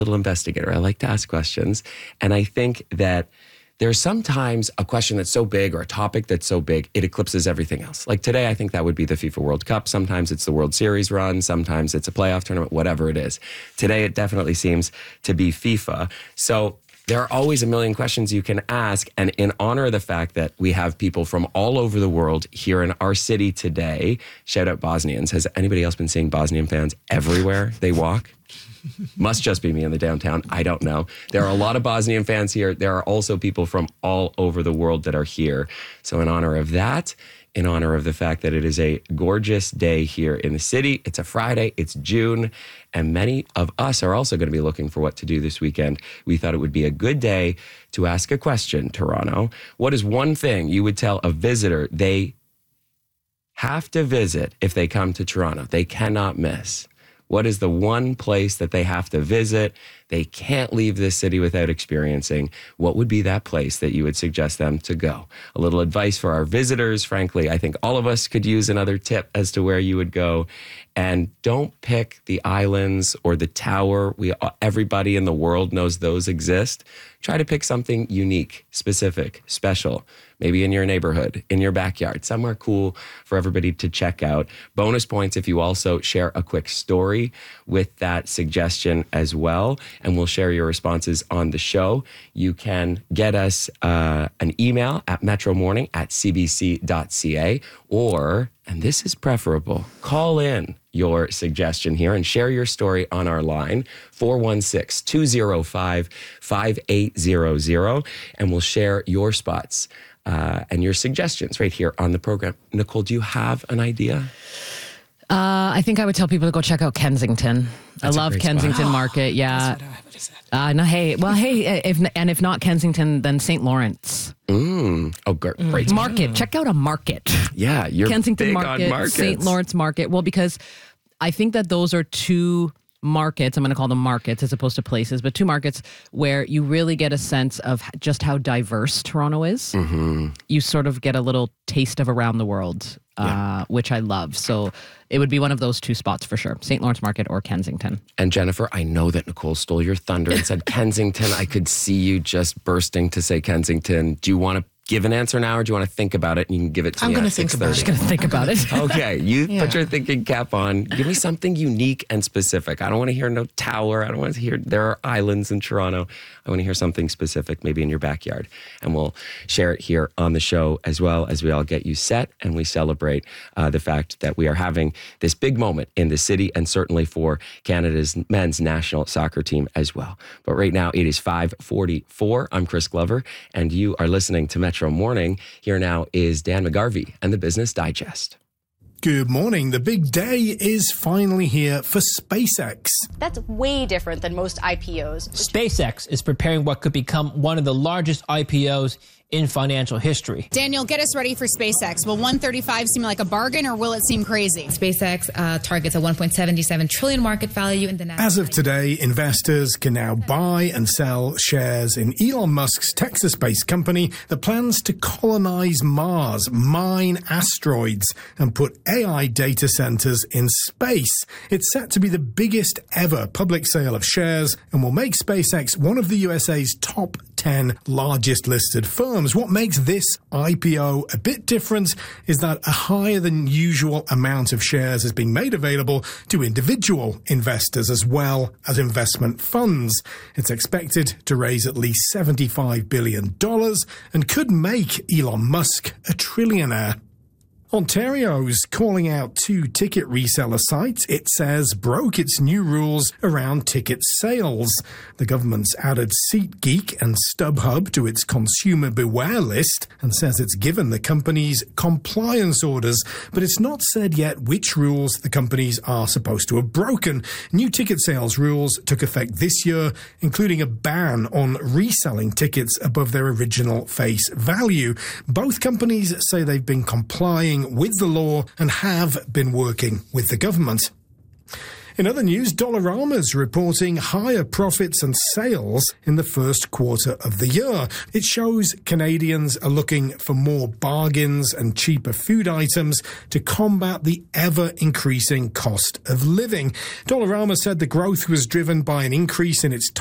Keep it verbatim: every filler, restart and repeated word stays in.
little investigator. I like to ask questions. And I think that there's sometimes a question that's so big or a topic that's so big, it eclipses everything else. Like today, I think that would be the FIFA World Cup. Sometimes it's the World Series run. Sometimes it's a playoff tournament, whatever it is. Today, it definitely seems to be FIFA. So there are always a million questions you can ask. And in honor of the fact that we have people from all over the world here in our city today, shout out Bosnians. Has anybody else been seeing Bosnian fans everywhere they walk? Must just be me in the downtown. I don't know. There are a lot of Bosnian fans here. There are also people from all over the world that are here. So in honor of that, in honor of the fact that it is a gorgeous day here in the city, it's a Friday, it's June, and many of us are also going to be looking for what to do this weekend. We thought it would be a good day to ask a question, Toronto. What is one thing you would tell a visitor they have to visit if they come to Toronto? They cannot miss. What is the one place that they have to visit? They can't leave this city without experiencing. What would be that place that you would suggest them to go? A little advice for our visitors. Frankly, I think all of us could use another tip as to where you would go. And don't pick the islands or the tower. We, everybody in the world knows those exist. Try to pick something unique, specific, special, maybe in your neighborhood, in your backyard, somewhere cool for everybody to check out. Bonus points if you also share a quick story with that suggestion as well, and we'll share your responses on the show. You can get us uh, an email at metromorning at c b c dot c a, or, and this is preferable, call in your suggestion here and share your story on our line, four one six, two oh five, five eight zero zero, and we'll share your spots uh, and your suggestions right here on the program. Nicole, do you have an idea? Uh, I think I would tell people to go check out Kensington. That's I love Kensington spot. Market. Yeah. That's what I would have said. Uh, no, hey, well, hey, if and if not Kensington, then Saint Lawrence. Mm. Oh, great. Mm. Market. Check out a market. Yeah, you're Kensington big Market, on markets. Saint Lawrence Market. Well, because I think that those are two markets, I'm going to call them markets as opposed to places, but two markets where you really get a sense of just how diverse Toronto is. Mm-hmm. You sort of get a little taste of around the world, uh, yeah. which I love. So it would be one of those two spots for sure, Saint Lawrence Market or Kensington. And Jennifer, I know that Nicole stole your thunder and said Kensington. I could see you just bursting to say Kensington. Do you want to give an answer now, or do you want to think about it and you can give it to I'm me gonna at think six thirty? about I'm just going to think about it. Okay, you Yeah. put your thinking cap on. Give me something unique and specific. I don't want to hear no tower. I don't want to hear there are islands in Toronto. I want to hear something specific, maybe in your backyard. And we'll share it here on the show as well as we all get you set and we celebrate uh, the fact that we are having this big moment in the city and certainly for Canada's men's national soccer team as well. But right now it is five forty-four. I'm Chris Glover and you are listening to Metro Morning. Here now is Dan McGarvey and the Business Digest. Good morning. The big day is finally here for SpaceX. That's way different than most I P Os. SpaceX is preparing what could become one of the largest I P Os in financial history. Daniel, get us ready for SpaceX. Will one thirty-five seem like a bargain or will it seem crazy? SpaceX uh, targets a one point seven seven trillion market value in the next. As of today, investors can now buy and sell shares in Elon Musk's Texas-based company that plans to colonize Mars, mine asteroids, and put A I data centers in space. It's set to be the biggest ever public sale of shares and will make SpaceX one of the U S A's top ten largest listed firms. What makes this I P O a bit different is that a higher than usual amount of shares is being made available to individual investors as well as investment funds. It's expected to raise at least seventy-five billion dollars and could make Elon Musk a trillionaire. Ontario's calling out two ticket reseller sites it says broke its new rules around ticket sales. The government's added SeatGeek and StubHub to its consumer beware list and says it's given the companies compliance orders, but it's not said yet which rules the companies are supposed to have broken. New ticket sales rules took effect this year, including a ban on reselling tickets above their original face value. Both companies say they've been complying with the law and have been working with the government. In other news, Dollarama's reporting higher profits and sales in the first quarter of the year. It shows Canadians are looking for more bargains and cheaper food items to combat the ever-increasing cost of living. Dollarama said the growth was driven by an increase in its